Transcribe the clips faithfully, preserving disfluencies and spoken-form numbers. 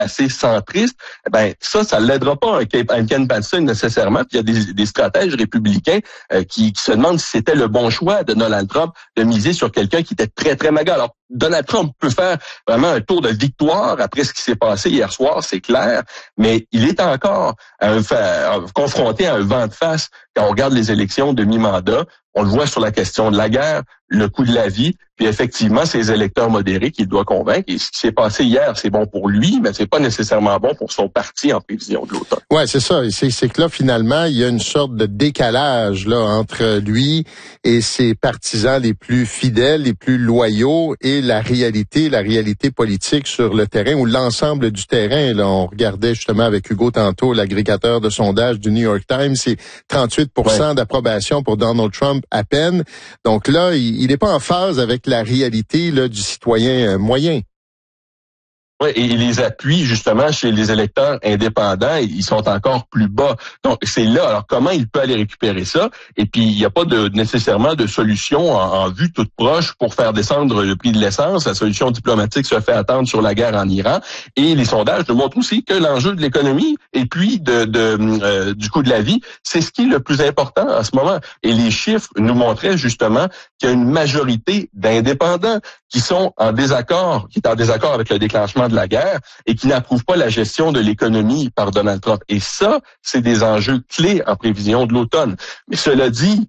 assez centriste, ben ça, ça l'aidera pas un Ken Paxton nécessairement. Puis il y a des, des stratèges républicains euh, qui, qui se demandent si c'était le bon choix de Donald Trump de miser sur quelqu'un qui était très, très maga. Alors, Donald Trump peut faire vraiment un tour de victoire après ce qui s'est passé hier soir, c'est clair, mais il est encore à un, à, confronté à un vent de face quand on regarde les élections de mi-mandat. On le voit sur la question de la guerre, le coût de la vie, puis effectivement, ces électeurs modérés qu'il doit convaincre. Et ce qui s'est passé hier, c'est bon pour lui, mais c'est pas nécessairement bon pour son parti en prévision de l'automne. Ouais, c'est ça. C'est, c'est que là, finalement, il y a une sorte de décalage là entre lui et ses partisans les plus fidèles, les plus loyaux, et la réalité, la réalité politique sur le terrain ou l'ensemble du terrain. Là, on regardait justement avec Hugo tantôt, l'agrégateur de sondage du New York Times, c'est trente-huit pour cent ouais. d'approbation pour Donald Trump à peine. Donc là, il n'est pas en phase avec la réalité là, du citoyen moyen. Oui, et les appuis, justement, chez les électeurs indépendants, ils sont encore plus bas. Donc, c'est là. Alors, comment il peut aller récupérer ça? Et puis, il n'y a pas de nécessairement de solution en, en vue toute proche pour faire descendre le prix de l'essence. La solution diplomatique se fait attendre sur la guerre en Iran. Et les sondages nous montrent aussi que l'enjeu de l'économie et puis de, de euh, du coût de la vie, c'est ce qui est le plus important en ce moment. Et les chiffres nous montraient justement qu'il y a une majorité d'indépendants qui sont en désaccord, qui est en désaccord avec le déclenchement de la guerre et qui n'approuvent pas la gestion de l'économie par Donald Trump. Et ça, c'est des enjeux clés en prévision de l'automne. Mais cela dit,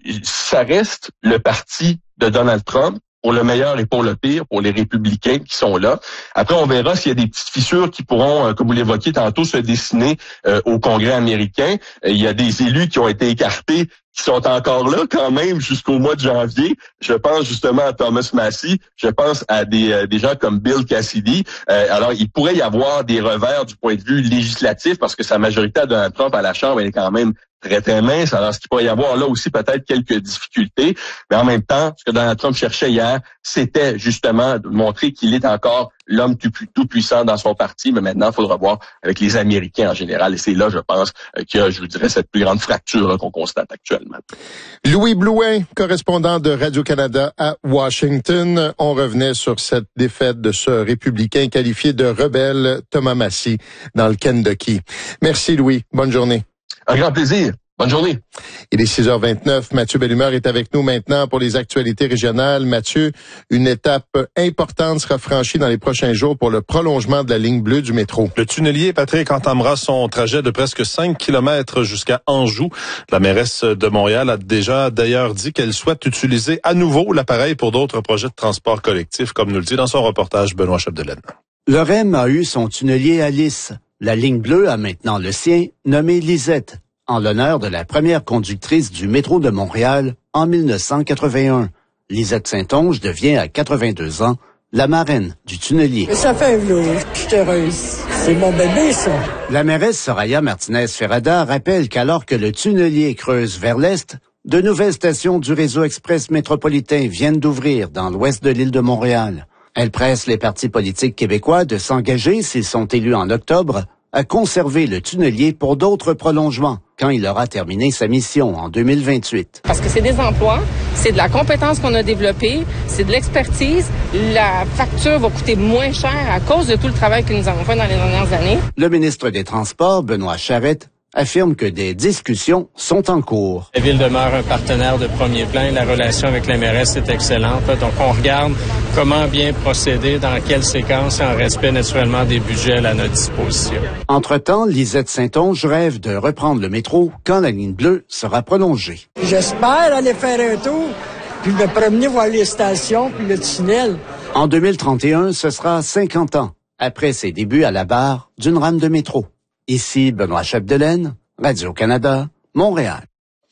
ça reste le parti de Donald Trump, pour le meilleur et pour le pire, pour les républicains qui sont là. Après, on verra s'il y a des petites fissures qui pourront, euh, comme vous l'évoquiez tantôt, se dessiner euh, au Congrès américain. Euh, il y a des élus qui ont été écartés, qui sont encore là quand même jusqu'au mois de janvier. Je pense justement à Thomas Massie, je pense à des, euh, des gens comme Bill Cassidy. Euh, alors, il pourrait y avoir des revers du point de vue législatif parce que sa majorité à Donald Trump à la Chambre, elle est quand même très, très mince. Alors, ce qu'il pourrait y avoir là aussi peut-être quelques difficultés. Mais en même temps, ce que Donald Trump cherchait hier, c'était justement de montrer qu'il est encore l'homme tout, tout puissant dans son parti. Mais maintenant, il faudra voir avec les Américains en général. Et c'est là, je pense, qu'il y a, je vous dirais, cette plus grande fracture là, qu'on constate actuellement. Louis Blouin, correspondant de Radio-Canada à Washington. On revenait sur cette défaite de ce républicain qualifié de rebelle, Thomas Massie, dans le Kentucky. Merci, Louis. Bonne journée. Un grand plaisir. Bonne journée. Il est six heures vingt-neuf. Mathieu Bellumeur est avec nous maintenant pour les actualités régionales. Mathieu, une étape importante sera franchie dans les prochains jours pour le prolongement de la ligne bleue du métro. Le tunnelier, Patrick, entamera son trajet de presque cinq kilomètres jusqu'à Anjou. La mairesse de Montréal a déjà d'ailleurs dit qu'elle souhaite utiliser à nouveau l'appareil pour d'autres projets de transport collectif, comme nous le dit dans son reportage Benoît Chapdelaine. Le R E M a eu son tunnelier à Lys. La ligne bleue a maintenant le sien, nommé Lisette, en l'honneur de la première conductrice du métro de Montréal en mille neuf cent quatre-vingt-un. Lisette Saint-Onge devient à quatre-vingt-deux ans la marraine du tunnelier. Ça fait un velours, je suis heureuse. C'est mon bébé, ça. La mairesse Soraya Martinez-Ferrada rappelle qu'alors que le tunnelier creuse vers l'est, de nouvelles stations du réseau express métropolitain viennent d'ouvrir dans l'ouest de l'île de Montréal. Elle presse les partis politiques québécois de s'engager, s'ils sont élus en octobre, à conserver le tunnelier pour d'autres prolongements quand il aura terminé sa mission en deux mille vingt-huit. Parce que c'est des emplois, c'est de la compétence qu'on a développée, c'est de l'expertise. La facture va coûter moins cher à cause de tout le travail que nous avons fait dans les dernières années. Le ministre des Transports, Benoît Charette, affirme que des discussions sont en cours. La Ville demeure un partenaire de premier plan. La relation avec la mairesse est excellente. Donc, on regarde comment bien procéder, dans quelle séquence, en respect naturellement des budgets à notre disposition. Entre-temps, Lisette Saint-Onge rêve de reprendre le métro quand la ligne bleue sera prolongée. J'espère aller faire un tour, puis me promener voir les stations, puis le tunnel. En deux mille trente et un, ce sera cinquante ans après ses débuts à la barre d'une rame de métro. Ici Benoît Chapdelaine, Radio-Canada, Montréal.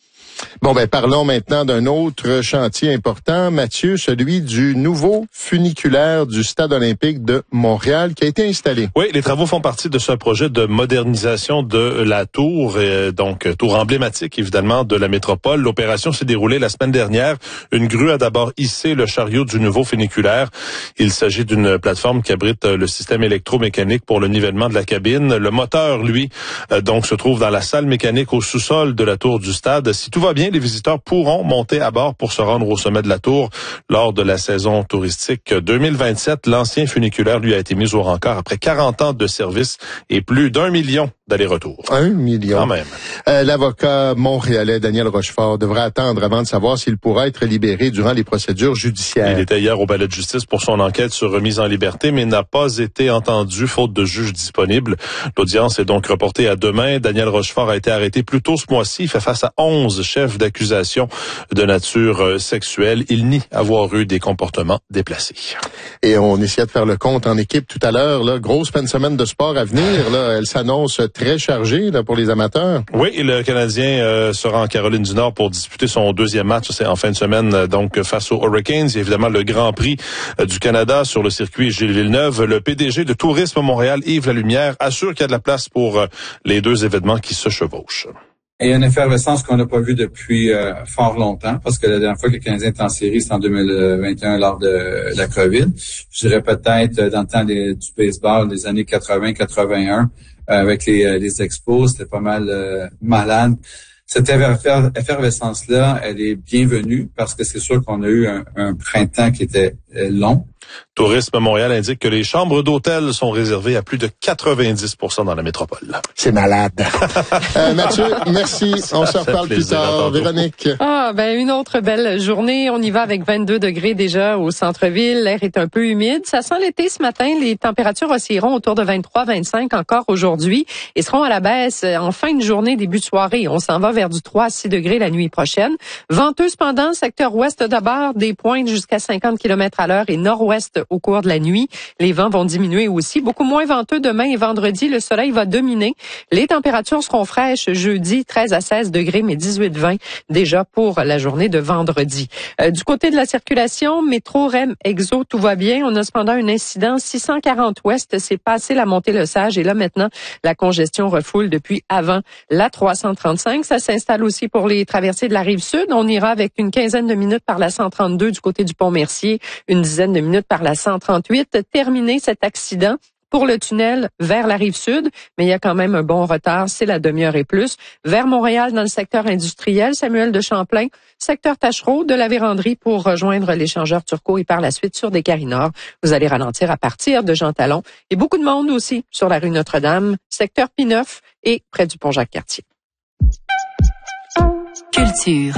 Bon, ben parlons maintenant d'un autre chantier important, Mathieu, celui du nouveau funiculaire du Stade olympique de Montréal qui a été installé. Oui, les travaux font partie de ce projet de modernisation de la tour, et donc tour emblématique évidemment de la métropole. L'opération s'est déroulée la semaine dernière. Une grue a d'abord hissé le chariot du nouveau funiculaire. Il s'agit d'une plateforme qui abrite le système électromécanique pour le nivellement de la cabine. Le moteur, lui, donc se trouve dans la salle mécanique au sous-sol de la tour du stade. Si tout va va bien, les visiteurs pourront monter à bord pour se rendre au sommet de la tour lors de la saison touristique deux mille vingt-sept. L'ancien funiculaire, lui, a été mis au rencard après quarante ans de service et plus d'un million d'aller-retour. Un million. Quand même. Euh, l'avocat montréalais Daniel Rochefort devrait attendre avant de savoir s'il pourra être libéré durant les procédures judiciaires. Il était hier au palais de justice pour son enquête sur remise en liberté, mais n'a pas été entendu faute de juge disponible. L'audience est donc reportée à demain. Daniel Rochefort a été arrêté plus tôt ce mois-ci. Il fait face à onze chefs d'accusation de nature sexuelle. Il nie avoir eu des comportements déplacés. Et on essayait de faire le compte en équipe tout à l'heure. Là, grosse fin de semaine de sport à venir. Là, elle s'annonce très chargée là, pour les amateurs. Oui, et le Canadien euh, sera en Caroline du Nord pour disputer son deuxième match. C'est en fin de semaine donc face aux Hurricanes. Il y a évidemment le Grand Prix euh, du Canada sur le circuit Gilles Villeneuve. Le P D G de Tourisme Montréal, Yves Lalumière, assure qu'il y a de la place pour euh, les deux événements qui se chevauchent. Et il y a une effervescence qu'on n'a pas vue depuis euh, fort longtemps, parce que la dernière fois que le Canadien était en série, c'était en deux mille vingt et un lors de la COVID. Je dirais peut-être dans le temps des, du baseball des années quatre-vingts quatre-vingt-un, euh, avec les, les expos, c'était pas mal euh, malade. Cette effervescence-là, elle est bienvenue parce que c'est sûr qu'on a eu un, un printemps qui était euh, long. Tourisme Montréal indique que les chambres d'hôtel sont réservées à plus de quatre-vingt-dix pour cent dans la métropole. C'est malade. euh, Mathieu, merci. On se reparle plus tard. Véronique. Ah, ben une autre belle journée. On y va avec vingt-deux degrés déjà au centre-ville. L'air est un peu humide. Ça sent l'été ce matin. Les températures oscilleront autour de vingt-trois à vingt-cinq encore aujourd'hui et seront à la baisse en fin de journée, début de soirée. On s'en va vers du trois à six degrés la nuit prochaine. Venteux cependant, secteur ouest d'abord, des pointes jusqu'à cinquante kilomètres à l'heure et nord-ouest au cours de la nuit. Les vents vont diminuer aussi. Beaucoup moins venteux demain et vendredi. Le soleil va dominer. Les températures seront fraîches jeudi, treize à seize degrés, mais dix-huit à vingt déjà pour la journée de vendredi. Euh, du côté de la circulation, métro, R E M, Exo, tout va bien. On a cependant un incident six cent quarante ouest. C'est passé la Montée-le-Sage et là maintenant, la congestion refoule depuis avant la trois cent trente-cinq. Ça s'installe aussi pour les traversées de la Rive-Sud. On ira avec une quinzaine de minutes par la cent trente-deux du côté du Pont-Mercier, une dizaine de minutes par la cent trente-huit. Terminé cet accident pour le tunnel vers la Rive-Sud, mais il y a quand même un bon retard, c'est la demi-heure et plus. Vers Montréal, dans le secteur industriel, Samuel de Champlain, secteur Tachereau, de la Vérandrie pour rejoindre l'échangeur Turcot et par la suite sur des Carinor. Vous allez ralentir à partir de Jean Talon et beaucoup de monde aussi sur la rue Notre-Dame, secteur Pineuf et près du pont Jacques-Cartier. Culture.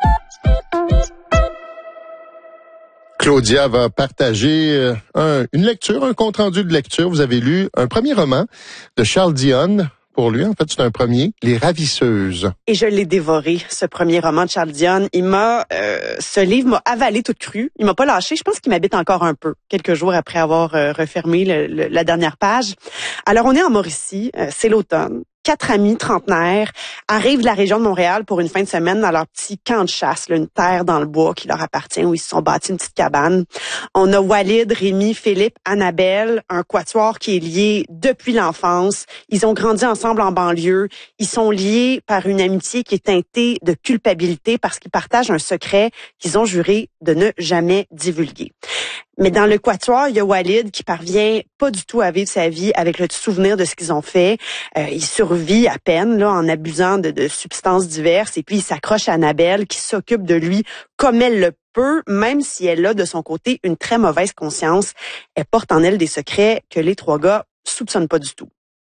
Claudia va partager un, une lecture, un compte-rendu de lecture. Vous avez lu un premier roman de Charles Dionne. Pour lui, en fait, c'est un premier, Les Ravisseuses. Et je l'ai dévoré, ce premier roman de Charles Dionne. Il m'a, euh, ce livre m'a avalé toute crue. Il m'a pas lâché. Je pense qu'il m'habite encore un peu, quelques jours après avoir euh, refermé le, le, la dernière page. Alors, on est en Mauricie, euh, c'est l'automne. Quatre amis trentenaires arrivent de la région de Montréal pour une fin de semaine dans leur petit camp de chasse, là, une terre dans le bois qui leur appartient, où ils se sont bâtis une petite cabane. On a Walid, Rémi, Philippe, Annabelle, un quatuor qui est lié depuis l'enfance. Ils ont grandi ensemble en banlieue. Ils sont liés par une amitié qui est teintée de culpabilité parce qu'ils partagent un secret qu'ils ont juré de ne jamais divulguer. Mais dans le quatuor, il y a Walid qui parvient pas du tout à vivre sa vie avec le souvenir de ce qu'ils ont fait. Euh, il survit à peine là en abusant de, de substances diverses et puis il s'accroche à Annabelle qui s'occupe de lui comme elle le peut, même si elle a de son côté une très mauvaise conscience. Elle porte en elle des secrets que les trois gars soupçonnent pas du tout.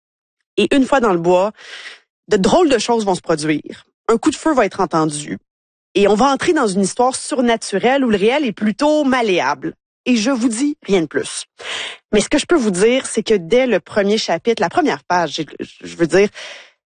Et une fois dans le bois, de drôles de choses vont se produire. Un coup de feu va être entendu et on va entrer dans une histoire surnaturelle où le réel est plutôt malléable. Et je vous dis rien de plus. Mais ce que je peux vous dire, c'est que dès le premier chapitre, la première page, je veux dire,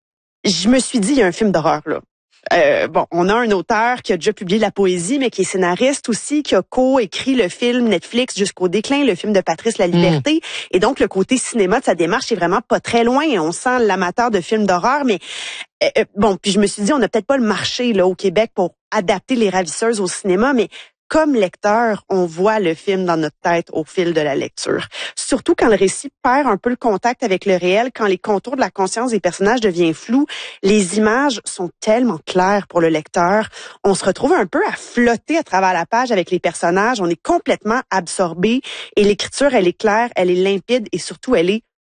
je me suis dit, il y a un film d'horreur là. Euh, bon, on a un auteur qui a déjà publié la poésie, mais qui est scénariste aussi, qui a co-écrit le film Netflix Jusqu'au déclin, le film de Patrice Laliberté. Mmh. Et donc, le côté cinéma de sa démarche est vraiment pas très loin. On sent l'amateur de films d'horreur, mais euh, bon, puis je me suis dit, on n'a peut-être pas le marché là au Québec pour adapter Les Ravisseuses au cinéma, mais comme lecteur, on voit le film dans notre tête au fil de la lecture. Surtout quand le récit perd un peu le contact avec le réel, quand les contours de la conscience des personnages deviennent flous, les images sont tellement claires pour le lecteur. On se retrouve un peu à flotter à travers la page avec les personnages. On est complètement absorbé et l'écriture, elle est claire, elle est limpide et surtout, elle est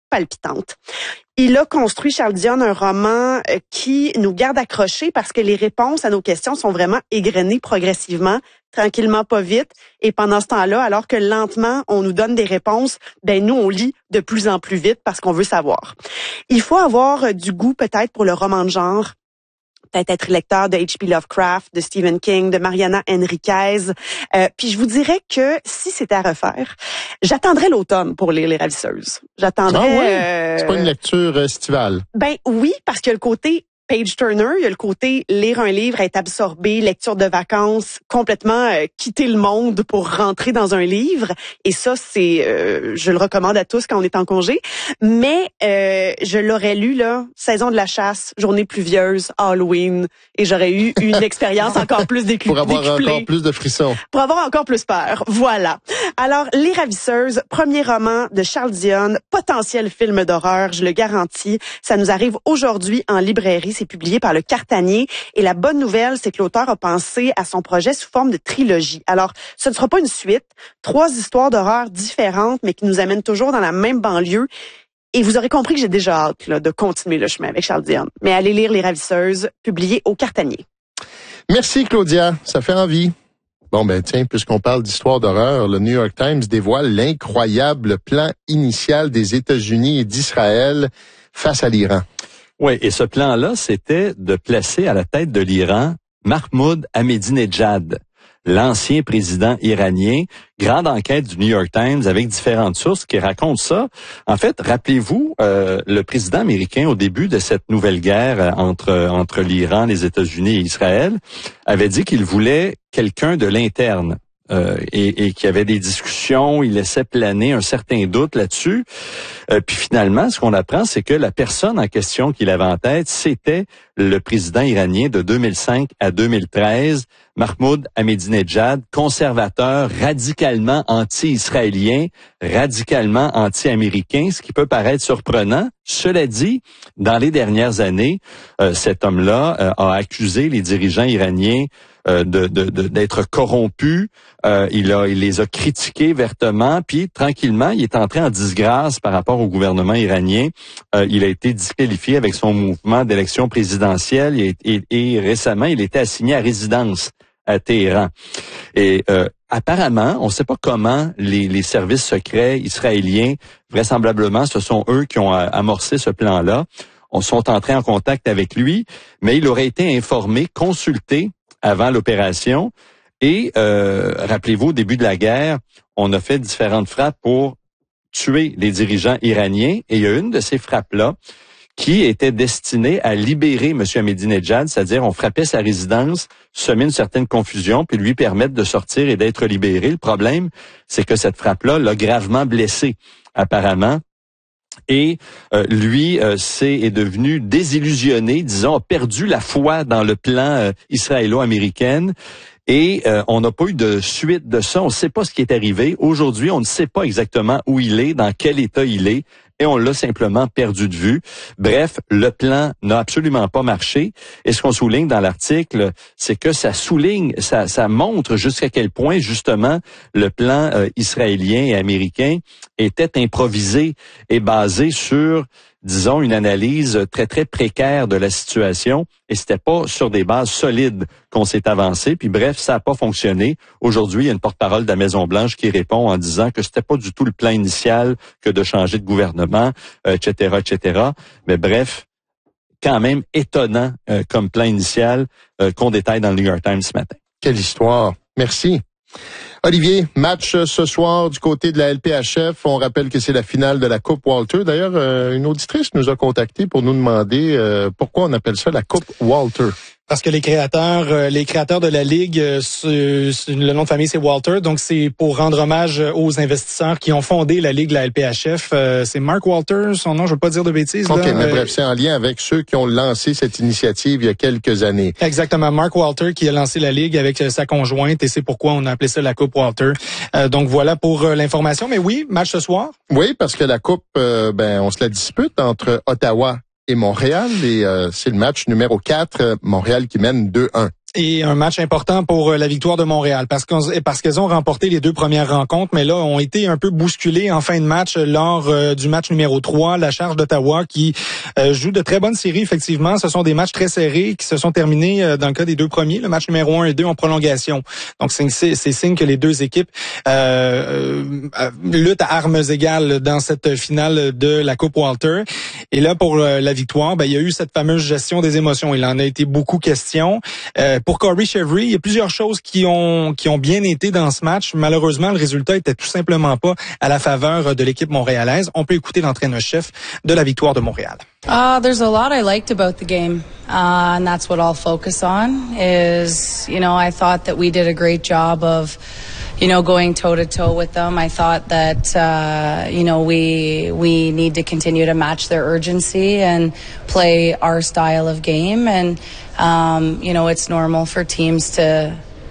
palpitante. Il a construit, Charles Dion, un roman qui nous garde accrochés parce que les réponses à nos questions sont vraiment égrenées progressivement, tranquillement, pas vite. Et pendant ce temps-là, alors que lentement, on nous donne des réponses, ben nous, on lit de plus en plus vite parce qu'on veut savoir. Il faut avoir du goût peut-être pour le roman de genre, peut-être être lecteur de H P Lovecraft, de Stephen King, de Mariana Enriquez. Euh, puis je vous dirais que si c'était à refaire, j'attendrais l'automne pour lire Les Ravisseuses. J'attendrais... Ah ouais? Euh... C'est pas une lecture estivale? Ben oui, parce qu'il y a le côté page turner, il y a le côté lire un livre, être absorbé, lecture de vacances, complètement euh, quitter le monde pour rentrer dans un livre. Et ça, c'est, euh, je le recommande à tous quand on est en congé. Mais euh, je l'aurais lu là, saison de la chasse, journée pluvieuse, Halloween, et j'aurais eu une expérience encore plus décuplée. Pour avoir encore plus de frissons. Pour avoir encore plus peur. Voilà. Alors, Les Ravisseuses, premier roman de Charles Dion, potentiel film d'horreur, je le garantis. Ça nous arrive aujourd'hui en librairie. C'est publié par le Cartanier. Et la bonne nouvelle, c'est que l'auteur a pensé à son projet sous forme de trilogie. Alors, ce ne sera pas une suite. Trois histoires d'horreur différentes, mais qui nous amènent toujours dans la même banlieue. Et vous aurez compris que j'ai déjà hâte là, de continuer le chemin avec Charles Dion. Mais allez lire Les Ravisseuses, publié au Cartanier. Merci, Claudia. Ça fait envie. Bon, ben tiens, puisqu'on parle d'histoire d'horreur, le New York Times dévoile l'incroyable plan initial des États-Unis et d'Israël face à l'Iran. Oui, et ce plan-là, c'était de placer à la tête de l'Iran Mahmoud Ahmadinejad, l'ancien président iranien. Grande enquête du New York Times avec différentes sources qui racontent ça. En fait, rappelez-vous, euh, le président américain, au début de cette nouvelle guerre entre entre l'Iran, les États-Unis et Israël, avait dit qu'il voulait quelqu'un de l'interne. Euh, et, et qu'il y avait des discussions, il laissait planer un certain doute là-dessus. Euh, puis finalement, ce qu'on apprend, c'est que la personne en question qu'il avait en tête, c'était le président iranien de deux mille cinq à deux mille treize, Mahmoud Ahmadinejad, conservateur, radicalement anti-israélien, radicalement anti-américain, ce qui peut paraître surprenant. Cela dit, dans les dernières années, euh, cet homme-là euh, a accusé les dirigeants iraniens euh, de, de, de, d'être corrompus. Euh, il, a, il les a critiqués vertement, puis tranquillement, il est entré en disgrâce par rapport au gouvernement iranien. Euh, il a été disqualifié avec son mouvement d'élection présidentielle et, et, et récemment, il était assigné à résidence à Téhéran. Et euh, apparemment, on ne sait pas comment les, les services secrets israéliens, vraisemblablement, ce sont eux qui ont amorcé ce plan-là. On sont entrés en contact avec lui, mais il aurait été informé, consulté avant l'opération. Et euh, rappelez-vous, au début de la guerre, on a fait différentes frappes pour tuer les dirigeants iraniens. Et il y a une de ces frappes-là qui était destinée à libérer M. Ahmadinejad, c'est-à-dire on frappait sa résidence, semer une certaine confusion, puis lui permettre de sortir et d'être libéré. Le problème, c'est que cette frappe-là l'a gravement blessé, apparemment. Et euh, lui, euh, c'est, est devenu désillusionné, disons, a perdu la foi dans le plan euh, israélo-américain. Et euh, on n'a pas eu de suite de ça. On ne sait pas ce qui est arrivé. Aujourd'hui, on ne sait pas exactement où il est, dans quel état il est. Et on l'a simplement perdu de vue. Bref, le plan n'a absolument pas marché. Et ce qu'on souligne dans l'article, c'est que ça souligne, ça, ça montre jusqu'à quel point, justement, le plan euh, israélien et américain était improvisé et basé sur, disons, une analyse très, très précaire de la situation. Et c'était pas sur des bases solides qu'on s'est avancé. Puis bref, ça n'a pas fonctionné. Aujourd'hui, il y a une porte-parole de la Maison-Blanche qui répond en disant que c'était pas du tout le plan initial que de changer de gouvernement, euh, et cetera, et cetera. Mais bref, quand même étonnant euh, comme plan initial euh, qu'on détaille dans le New York Times ce matin. Quelle histoire. Merci. Olivier, match ce soir du côté de la L P H F. On rappelle que c'est la finale de la Coupe Walter. D'ailleurs, euh, une auditrice nous a contacté pour nous demander euh, pourquoi on appelle ça la Coupe Walter. Parce que les créateurs, euh, les créateurs de la ligue, euh, c'est, c'est, le nom de famille c'est Walter, donc c'est pour rendre hommage aux investisseurs qui ont fondé la ligue, la L P H F. Euh, c'est Mark Walter, son nom, je veux pas dire de bêtises. Ok, là. mais euh, bref, c'est en lien avec ceux qui ont lancé cette initiative il y a quelques années. Exactement, Mark Walter qui a lancé la ligue avec sa conjointe et c'est pourquoi on a appelé ça la Coupe Walter. Euh, donc voilà pour euh, l'information. Mais oui, match ce soir. Oui, parce que la Coupe, euh, ben on se la dispute entre Ottawa et Montréal, et euh, c'est le match numéro quatre, Montréal qui mène deux un. Et un match important pour la victoire de Montréal parce qu'on, parce qu'elles ont remporté les deux premières rencontres, mais là ont été un peu bousculées en fin de match lors euh, du match numéro trois, la Charge d'Ottawa qui euh, joue de très bonnes séries effectivement. Ce sont des matchs très serrés qui se sont terminés euh, dans le cas des deux premiers, le match numéro un et deux en prolongation. Donc c'est, c'est, c'est signe que les deux équipes euh, euh, luttent à armes égales dans cette finale de la Coupe Walter. Et là pour euh, la victoire, ben il y a eu cette fameuse gestion des émotions. Il en a été beaucoup question. Euh, pour Corey Chevry, il y a plusieurs choses qui ont qui ont bien été dans ce match. Malheureusement, le résultat était tout simplement pas à la faveur de l'équipe montréalaise. On peut écouter l'entraîneur-chef de la victoire de Montréal. Uh, there's a lot I liked about the game, uh, and that's what I'll focus on. Is you know I thought that we did a great job of, you know, going toe to toe with them. I thought that uh, you know we we need to continue to match their urgency and play our style of game. And um, you know it's normal for teams to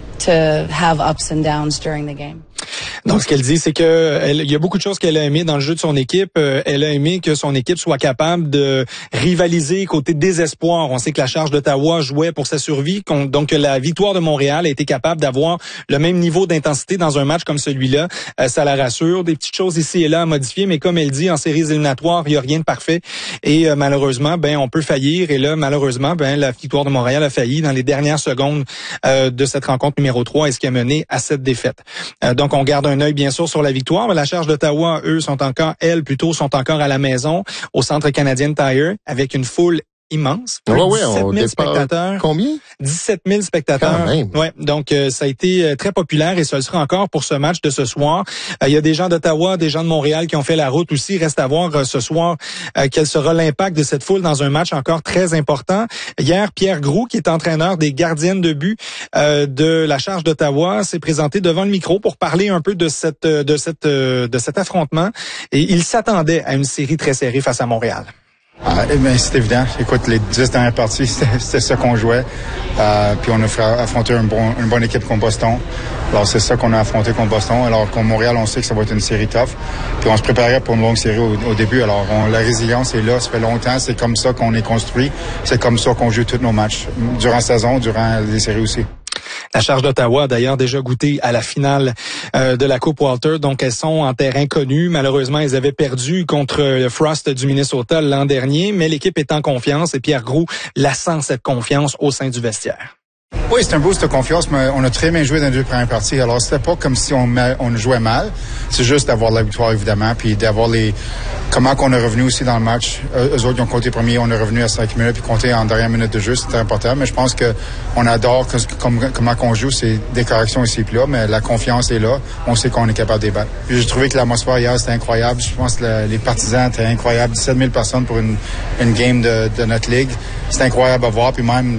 to have ups and downs during the game. Donc, ce qu'elle dit, c'est que elle, il y a beaucoup de choses qu'elle a aimé dans le jeu de son équipe. Euh, elle a aimé que son équipe soit capable de rivaliser côté désespoir. On sait que la Charge d'Ottawa jouait pour sa survie. Donc, la victoire de Montréal a été capable d'avoir le même niveau d'intensité dans un match comme celui-là. Euh, ça la rassure. Des petites choses ici et là à modifier, mais comme elle dit, en séries éliminatoires, il n'y a rien de parfait. Et euh, malheureusement, ben on peut faillir. Et là, malheureusement, ben la victoire de Montréal a failli dans les dernières secondes euh, de cette rencontre numéro trois et ce qui a mené à cette défaite. Euh, donc, on garde un œil bien sûr sur la victoire, mais la Charge d'Ottawa, eux, sont encore, elles plutôt, sont encore à la maison, au Centre Canadien Tire, avec une foule immense. Ouais, ouais, dix-sept mille spectateurs. Combien? dix-sept mille spectateurs. Quand même. Ouais, donc euh, ça a été euh, très populaire et ça le sera encore pour ce match de ce soir. Il euh, y a des gens d'Ottawa, des gens de Montréal qui ont fait la route aussi. Reste à voir euh, ce soir euh, quel sera l'impact de cette foule dans un match encore très important. Hier, Pierre Groulx, qui est entraîneur des gardiennes de but euh, de la Charge d'Ottawa, s'est présenté devant le micro pour parler un peu de cette de cette de cet affrontement et il s'attendait à une série très serrée face à Montréal. Ah, eh bien, c'est évident. Écoute, les dix dernières parties, c'était, c'était ça qu'on jouait. Euh, puis on a affronté un bon, une bonne équipe contre Boston. Alors, c'est ça qu'on a affronté contre Boston. Alors, contre Montréal, on sait que ça va être une série tough. Puis on se préparait pour une longue série au, au début. Alors, on, la résilience est là. Ça fait longtemps. C'est comme ça qu'on est construit. C'est comme ça qu'on joue tous nos matchs. Durant la saison, durant les séries aussi. La Charge d'Ottawa a d'ailleurs déjà goûté à la finale euh, de la Coupe Walter, donc elles sont en terrain connu. Malheureusement, ils avaient perdu contre le Frost du Minnesota l'an dernier, mais l'équipe est en confiance et Pierre Groulx la sent cette confiance au sein du vestiaire. Oui, c'est un boost de confiance, mais on a très bien joué dans les deux premières parties. Alors, c'était pas comme si on, on jouait mal. C'est juste d'avoir la victoire, évidemment, puis d'avoir les... Comment qu'on est revenu aussi dans le match. Eux autres, ils ont compté premier, on est revenu à cinq minutes, puis compté en dernière minute de jeu, c'était important. Mais je pense que on adore que, comme, comment qu'on joue, c'est des corrections ici et là, mais la confiance est là. On sait qu'on est capable de les battre. Puis j'ai trouvé que l'atmosphère hier, c'était incroyable. Je pense que la, les partisans étaient incroyables. dix-sept mille personnes pour une, une game de, de notre ligue. C'était incroyable à voir, puis même...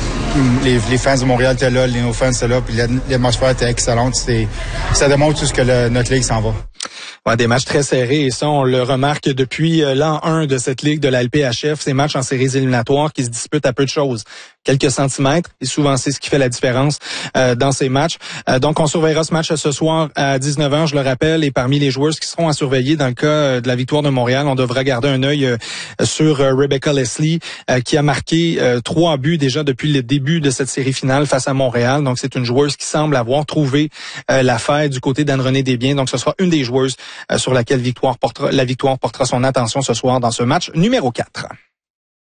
Les, les fans de Montréal étaient là, les nos fans étaient là, puis l'atmosphère était excellente. C'était, ça démontre tout ce que le, notre ligue s'en va. Ouais, des matchs très serrés et ça, on le remarque depuis l'an un de cette ligue de la L P H F, ces matchs en séries éliminatoires qui se disputent à peu de choses. Quelques centimètres, et souvent c'est ce qui fait la différence euh, dans ces matchs. Euh, donc, on surveillera ce match ce soir à dix-neuf heures, je le rappelle, et parmi les joueurs qui seront à surveiller dans le cas euh, de la victoire de Montréal, on devra garder un œil euh, sur euh, Rebecca Leslie, euh, qui a marqué euh, trois buts déjà depuis le début de cette série finale face à Montréal. Donc, c'est une joueuse qui semble avoir trouvé euh, l'affaire du côté d'Anne-Renée Desbiens. Donc, ce sera une des joueuses euh, sur laquelle victoire portera, la victoire portera son attention ce soir dans ce match numéro quatre.